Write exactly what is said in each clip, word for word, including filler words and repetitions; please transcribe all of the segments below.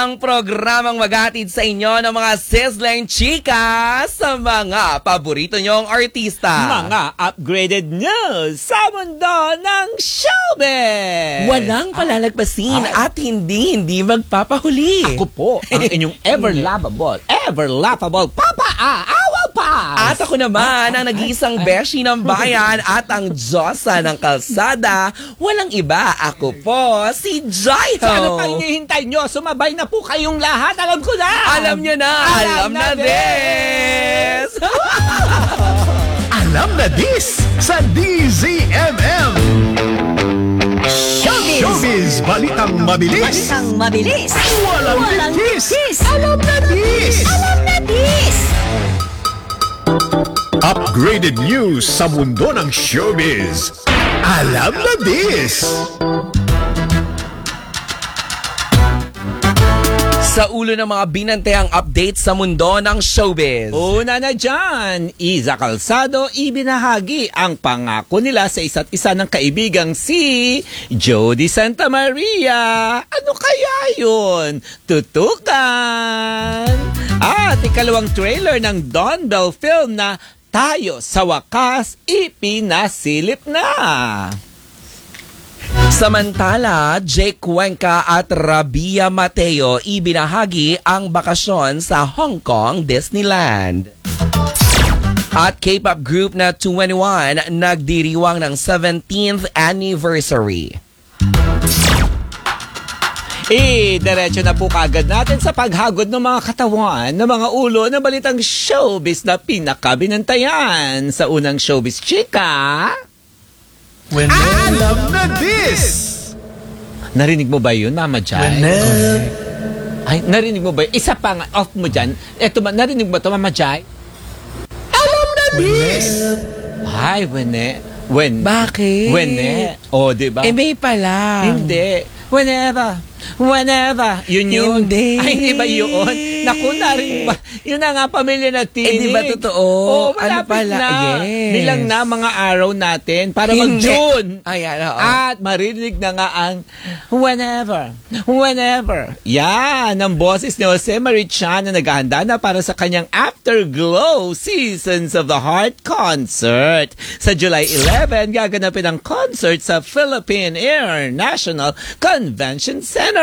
ang programang maghatid sa inyo ng mga sizzling chika sa mga paborito nyong artista. Mga upgraded news sa mundo ng showbiz. Walang palalagpasin Ay. at hindi-hindi magpapahuli. Ako po, ang inyong ever lovable, ever laughable, Papa A. Awal pa. At ako naman, ang nag-iisang beshi ng bayan at ang Diyosa ng kalsada. Walang iba, ako po, si Jaiho. Ano pa hinihintay nyo? Sumabay na po kayong lahat. Alam ko na. Alam nyo na. Alam, alam na, na this. Alam na this sa D Z M M. Showbiz! Showbiz! Balitang mabilis! Balitang mabilis! Walang, Walang tis! tis! Alam na this! Alam na this! Upgraded news sa mundo ng showbiz. Alam na this! Sa ulo ng mga binantayang update sa mundo ng showbiz. Una na dyan, Iza Calzado ibinahagi ang pangako nila sa isa't isa ng kaibigang si Jody Santa Maria. Ano kaya yun? Tutukan! At ikalawang trailer ng Don Bell film na Tayo sa Wakas ipinasilip na. Samantala, Jake Cuenca at Rabia Mateo ibinahagi ang bakasyon sa Hong Kong Disneyland. At K-pop group na twenty-one nagdiriwang ng seventeenth anniversary. Eh, diretso na po kagad natin sa paghagod ng mga katawan ng mga ulo ng balitang showbiz na pinakabinantayan sa unang showbiz chika. When Alam na this! Narinig mo ba yun, Mama Jai? Ay, narinig mo ba yun? Isa pa nga, off mo dyan. Eto ba, narinig mo ba ito, Mama Jai? Alam na this! Ay, wene. When, Bakit? Wene. O, oh, diba? Eh, may pala. Hindi. Whenever. Whenever. Yun yun. Hindi. Ay, hindi ba yun? Naku, narinig ba? Yun na nga, pamilya na tinig. Eh, di ba totoo? Oo, Ano malapit pala? na. Yes. Bilang na mga araw natin para Hindi. mag-June. Ayan, oo. At marinig na nga ang whenever, whenever. Yan, ang boses ni Jose Marichan na naghahanda na para sa kanyang Afterglow Seasons of the Heart concert. Sa July eleventh, gaganapin ang concert sa Philippine Air National Convention Center.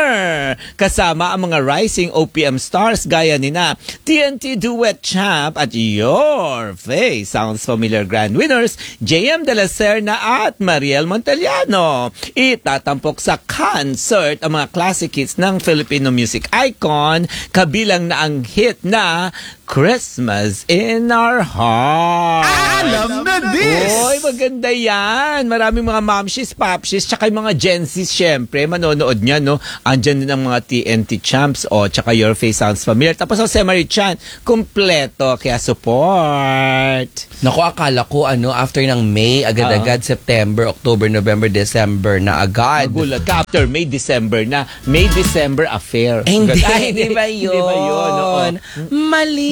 Kasama ang mga rising O P M stars gaya ni na T N T Duet Champ at Your Face Sounds Familiar Grand Winners J M De La Serna at Mariel Montellano. Itatampok sa concert ang mga classic hits ng Filipino music icon, kabilang na ang hit na Christmas in Our Heart. Alam na this! Oy, maganda yan. Maraming mga momshies, popshies, tsaka yung mga Gen Z, syempre, manonood niya, no? Andyan din ang mga T N T Champs, o, tsaka Your Face Sounds Familiar. Tapos Jose Marichan, kumpleto, kaya support. Naku, akala ko, ano, after ng May, agad-agad, September, October, November, December na agad. Magulat ka, after May, December na. May, December affair. Eh, hindi, Ay, hindi ba yun? Hindi ba yun? Oo. Mali.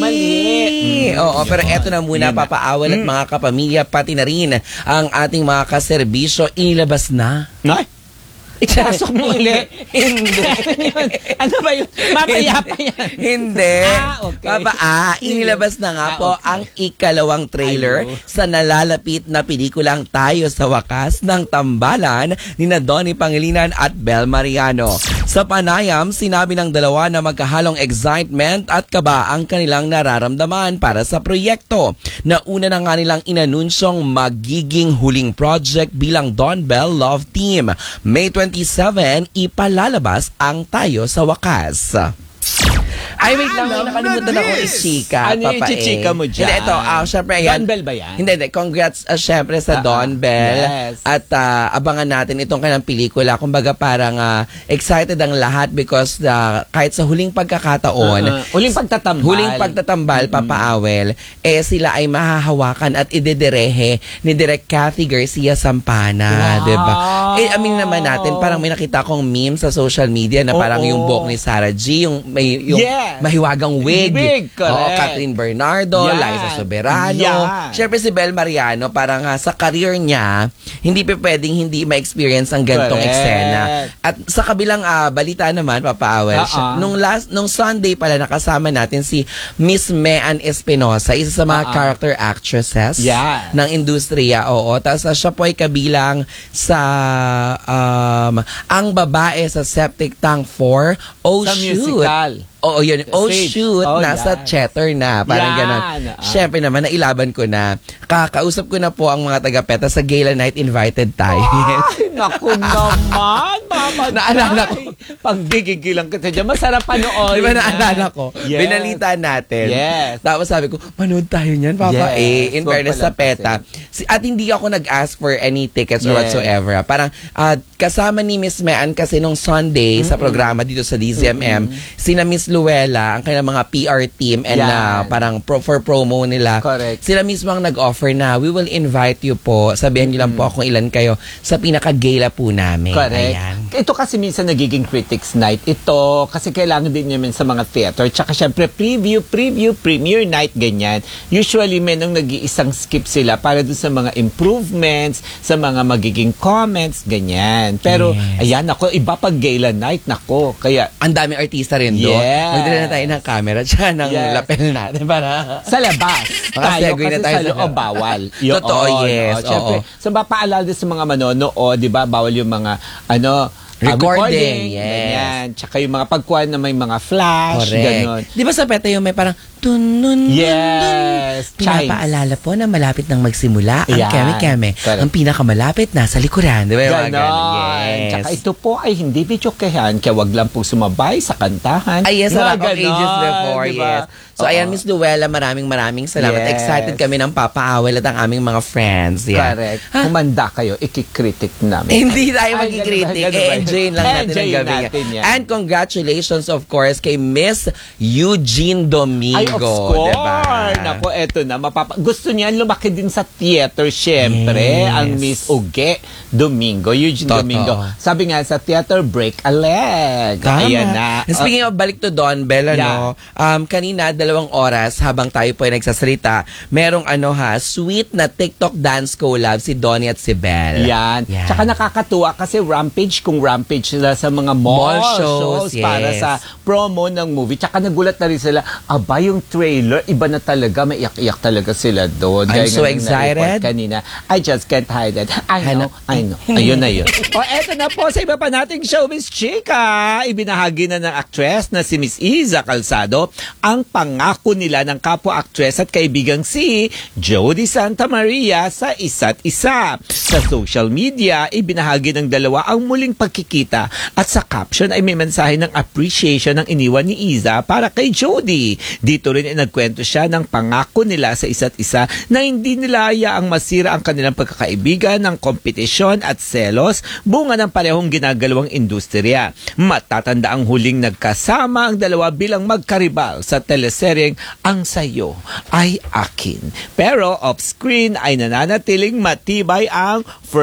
Mali. Oo, pero eto na muna, Yun na. papaawal at mga kapamilya, pati na rin ang ating mga kaserbisyo, inilabas na. Nay? Itasok mo ulit. Hindi. Ano ba yun? Mamaya pa yan. Hindi. Ah, okay. Papa, ah, inilabas na nga Ah, po okay. ang ikalawang trailer Ayo. sa nalalapit na pelikulang Tayo sa Wakas ng Tambalan ni na Donnie Pangilinan at Bel Mariano. Sa panayam, sinabi ng dalawa na magkahalong excitement at kaba ang kanilang nararamdaman para sa proyekto. Nauna na nga nilang inanunsyong magiging huling project bilang Don Bell Love Team. May twenty-seven, ipalalabas ang Tayo sa Wakas. Ay, wait lang, Alam nakalimutan na ako this. i-chika. Ano yung Papa, chichika eh. mo dyan? Hindi, ito, ah, syempre, ayan. Don Bell ba yan? Hindi, hindi. Congrats, uh, syempre, sa Ah, Don ah. Bell. Yes. At ah, abangan natin itong kanyang pelikula. Kumbaga, parang ah, excited ang lahat because ah, kahit sa huling pagkakataon, Uh-uh. Huling pagtatambal. huling pagtatambal, Papa Awel, eh sila ay mahahawakan at idederehe ni Direk Cathy Garcia Sampana, Wow. 'di ba? Eh, amin naman natin, parang may nakita akong meme sa social media na parang Oo. yung buhok ni Sarah G, yung may yung Yes. mahiwagang wig. Wig, correct. Oo, Catherine Bernardo, Yan. Liza Soberano. Yan. Siyempre si Bel Mariano, parang ah, sa career niya, hindi pa pwedeng hindi ma-experience ang gantong Correct. eksena. At sa kabilang ah, balita naman, Papaawel, Uh-uh. nung last nung Sunday pala nakasama natin si Miss Mean Espinosa, isa sa mga Uh-uh. character actresses Yan. ng industriya. Oo, tapos uh, siya po ay kabilang sa um, ang babae sa Septic Tank four, Oh Sa Shoot. musical. Oo, yun. Oh Stage. Shoot, Oh, nasa yan. chatter na. Parang Yan. ganon. Ah. Siyempre naman, nailaban ko na. Kakausap ko na po ang mga taga-PETA sa Gala Night. Invited tayo. Ay, naku naman, mama. Naalala ko. Paggigigilang kita dyan. Masarap panoorin. Di ba yan. naalala ko? Yes. Binalita natin. Yes. Tapos sabi ko, manood tayo niyan, Papa. Yes. Eh, in Wag fairness pala sa PETA. Si, at hindi ako nag-ask for any tickets or Yes. whatsoever. Parang ah, kasama ni Miss Mean kasi nung Sunday sa programa dito sa D Z M M, sina Miss Luella, ang kanilang mga P R team and Yan. ah, parang pro, for promo nila. Correct. Sila mismo ang nag-offer na we will invite you po. Sabihin niyo lang po kung ilan kayo sa pinaka-gala po namin. Correct. Ayan. Ito kasi minsan nagiging critics night. Ito kasi kailangan din naman sa mga theater. Tsaka syempre preview, preview, premiere night, ganyan. Usually may nung nag-iisang skip sila para dun sa mga improvements, sa mga magiging comments, ganyan. Pero Yes. ayan, ako, iba pag gala night, nako. Kaya Ang daming artista rin doon. Yes. Magdala na tayo ng camera tsaka ng Yes. lapel natin para... sa labas. tayo Makasegue kasi na tayo sa sa- loob bawal. Totoo, yes, oo. Siyempre, oo. sa mapaalala din sa mga manonood, di ba, bawal yung mga, ano, ah, Recording, yes. ganyan. Tsaka yung mga pagkuhan na may mga flash, ganon. Di ba sa PETA yung may parang tunun Yes, chimes. Pinapaalala po na malapit nang magsimula ang Yan. keme-keme. Correct. Ang pinakamalapit nasa likuran. Di ba yung mga Ganon. ganon? Yes. Tsaka ito po ay hindi videokehan, kaya wag lang po sumabay sa kantahan. Ay, yes, Mga sa Rock of Ages ganon, before, diba? yes. So, Oo. ayan, Miss Luella, maraming maraming salamat. Yes. Excited kami ng Papaawel at ang aming mga friends. Yan. Correct. Ha? Humanda kayo, ikikritik namin. Hindi tayo Ay, magkikritik. ganun ba? Ganun ba? Eh-enjoyin lang natin ang Enjoyin gabi natin niya. yan. And congratulations, of course, kay Miss Eugene Domingo. Ay, of course. Diba? Naku, eto na. Mapapa- Gusto niya lumaki din sa theater, syempre. Yes. Ang Miss Uge Domingo, Eugene Totoo. Domingo. Sabi nga sa theater, break a leg. Tama. Ayan na. And speaking of balik to Don Bell, ano, um, kanina, dalawang oras, habang tayo po ay nagsasalita, merong ano ha, sweet na TikTok dance collab si Donnie at si Bell. Yan. Yan. Tsaka nakakatuwa kasi Rampage kung Rampage sila sa mga mall, Mall shows, yes. para sa promo ng movie. Tsaka nagulat na rin sila, aba yung trailer, iba na talaga, may iyak-iyak talaga sila doon. I'm Gaya so nga ng excited. na-report kanina, I just can't hide it. I know, I know. Ayun na yun. O eto na po sa iba pa nating showbiz chika. Ibinahagi na ng actress na si Miss Iza Calzado ang pangako nila ng kapwa-actress at kaibigang si Jody Santa Maria sa isa't isa. Sa social media, ibinahagi ng dalawa ang muling pagkikita at sa caption ay may mensahe ng appreciation ng iniwan ni Iza para kay Jody. Dito rin ay nagkwento siya ng pangako nila sa isa't isa na hindi nila hayaang masira ang kanilang pagkakaibigan ng kompetisyon at selos bunga ng parehong ginagawang industriya. Matatanda ang huling nagkasama ang dalawa bilang magkaribal sa teleseryeng Ang Sayo Ay Akin. Pero off-screen ay nananatiling matibay ang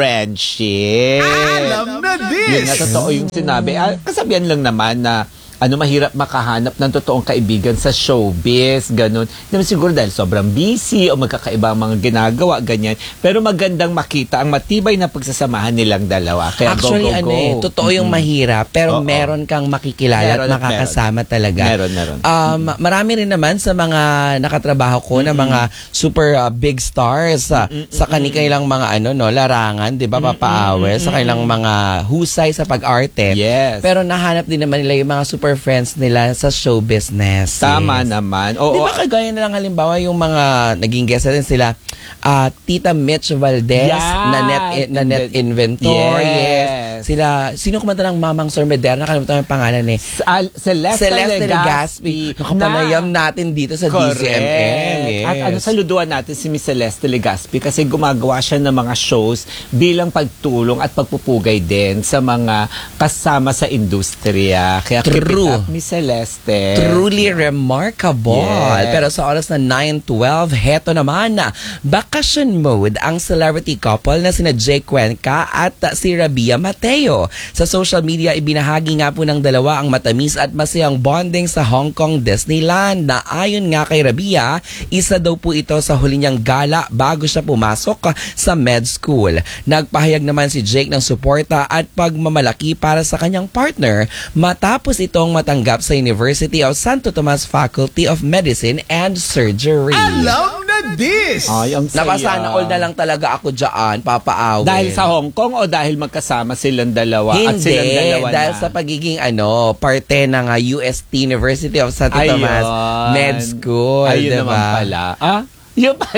friendship. Alam na Yun nga, this! totoo yung sinabi. Ah, kasabihan lang naman na ano, mahirap makahanap ng totoong kaibigan sa showbiz, ganun. Naman siguro dahil sobrang busy o magkakaiba ang mga ginagawa, ganyan. Pero magandang makita ang matibay na pagsasamahan nilang dalawa. Kaya Actually, go, go, ano go. eh, totoo yung mahirap, pero Oo. meron kang makikilala Meron at at makakasama talaga. Meron, meron. Um, marami rin naman sa mga nakatrabaho ko na mga super uh, big stars sa sa kanilang mga ano no larangan, 'di ba, Papaawel, sa kanilang mga husay sa pag-arte. Yes. Pero nahanap din naman nila yung mga super friends nila sa show business. Tama Yes. naman. Di Oo. ba kagaya na lang halimbawa yung mga naging guest natin sila, ah, Tita Mitch Valdez, Yan. Nanette, Nanette Inventor, yes. Yes. Sila, sino kumanta ng Mamang Sir Medera? Nakalimutan yung pangalan eh. Al- Celeste, Celeste Legaspi. Nakapanayam natin dito sa Correct. D C M M. Yes. At ano, saluduan natin si Miss Celeste Legaspi kasi gumagawa siya ng mga shows bilang pagtulong at pagpupugay din sa mga kasama sa industriya. Kaya keep it True. up, Miss Celeste. Truly remarkable. Yes. Pero sa oras na nine twelve, heto naman na vacation mode ang celebrity couple na sina Jay Cuenca at uh, si Rabia Mateo. Sa social media, ibinahagi nga po ng dalawa ang matamis at masayang bonding sa Hong Kong Disneyland na ayon nga kay Rabia, isa daw po ito sa huli niyang gala bago siya pumasok sa med school. Nagpahayag naman si Jake ng suporta at pagmamalaki para sa kanyang partner matapos itong matanggap sa University of Santo Tomas Faculty of Medicine and Surgery. Alam na this! Ay, ang saya. Napasana all na lang talaga ako dyan, papaawin. Dahil sa Hong Kong o dahil magkasama silang dalawa at Hindi, silang dalawa dahil na? sa pagiging ano, parte ng uh, U S T University of Santo Ayun. Tomas Med School, Ayun diba? naman pala. Ah? Yun pa.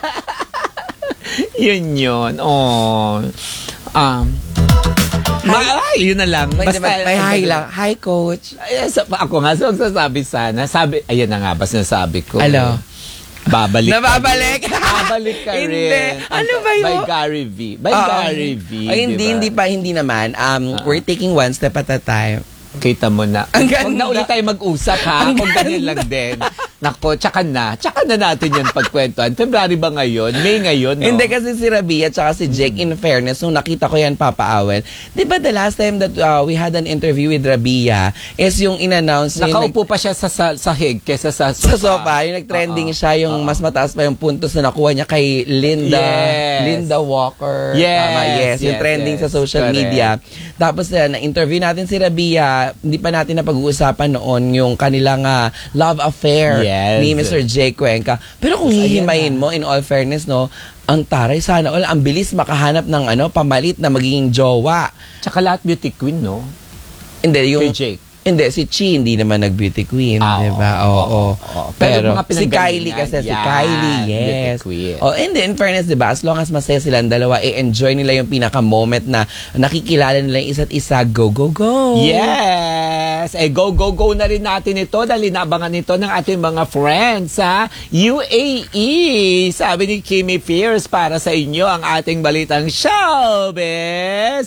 Yun yun. Oh. Um, ma- ay, yun na lang. May, Basta, may, may hi lang. Hi, coach. Ay, sa, ako nga, so, magsasabi sana. Sabi, ayan na nga ba sinasabi ko? Ano? Babalik. Nababalik. Babalik ka rin. Hindi. Ano ba yun? By Gary V. By Oo. Gary V. Ay, hindi, diba? hindi pa, hindi naman. Um, We're taking one step at a time. Kita mo na. Ang Huwag ganda. na ulit tayo mag-usap, ha? Ang Kung ganyan lang din. Nako, tsaka na. Tsaka na natin yan pagkwentuhan. February ba ngayon? May ngayon, no? Hindi kasi si Rabia at saka si Jake, in fairness, nung nakita ko yan papaawin, di ba the last time that uh, we had an interview with Rabia is yung in-announce yung Nakaupo pa siya sa, sa sahig kesa sa sa sofa. sofa, yung nag-trending siya, yung mas mataas pa yung puntos na nakuha niya kay Linda Yes. Linda Walker. Yes, Tama, yes. Yung yes, trending yes. sa social Correct. media. Tapos uh, na-interview natin si Rabia, hindi pa natin napag-uusapan noon yung kanilang uh, love affair Yes. ni Mister Jay Cuenca. Pero kung Ayan hihimayin na. mo, in all fairness, no, ang taray sana all, ang bilis makahanap ng ano, pamalit na magiging jowa. Tsaka lahat beauty queen, no? Hindi, yung... Kay Jake. Hindi, si Chi hindi naman nag-beauty queen, Ah, di ba? oo, Oo. oo, oo. Pero Pero, mga si pinanggalingan, Kylie kasi, si yan, Kylie, beauty yes. queen. Oh, and then, in fairness, di ba, as long as masaya silang dalawa, i-enjoy nila yung pinaka-moment na nakikilala nila yung isa't isa, go, go, go! Yes! Eh, go, go, go na rin natin ito dahil inabangan ito ng ating mga friends sa U A E. Sabi ni Kimmy Fierce, para sa inyo ang ating balitang showbiz.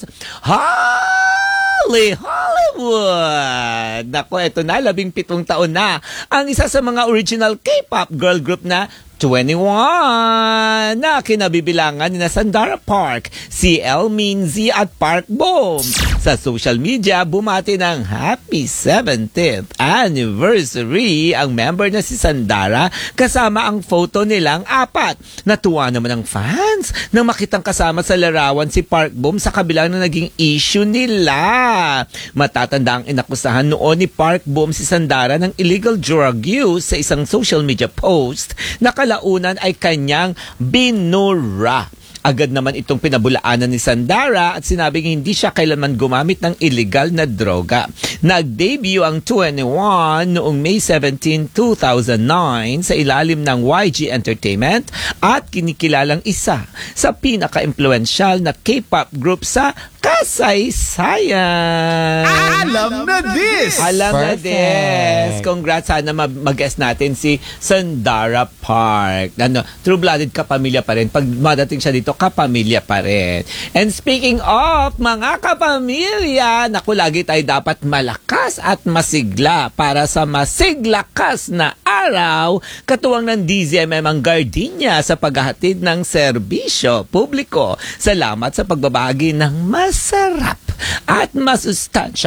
Holly Hollywood! Naku, eto na, labing pitong taon na ang isa sa mga original K-pop girl group na twenty-one na kinabibilangan ni na Sandara Park, si El Minzy at Park Bom. Sa social media, bumati ng happy seventieth anniversary ang member na si Sandara kasama ang photo nilang apat. Natuwa naman ang fans nang makitang kasama sa larawan si Park Bom sa kabila ng naging issue nila. Matatanda ang inakusahan noon ni Park Bom si Sandara ng illegal drug use sa isang social media post na kalaunan ay kanyang binura. Agad naman itong pinabulaanan ni Sandara at sinabing hindi siya kailanman gumamit ng illegal na droga. Nag-debut ang twenty-one noong May seventeenth, two thousand nine sa ilalim ng Y G Entertainment at kinikilalang isa sa pinaka-impluensyal na K-pop group sa kasaysayan. Alam na this! Alam na Perfect. des. Congrats, sana ma- mag-guest natin si Sandara Park. Ano, true-blooded kapamilya pa rin. Pag madating siya dito, kapamilya pa rin. And speaking of mga kapamilya, naku, lagi tayo dapat malakas at masigla para sa masiglakas na araw. Katuwang ng D Z M M ang Gardenia sa paghahatid ng serbisyo publiko. Salamat sa pagbabahagi ng masarap at masustansya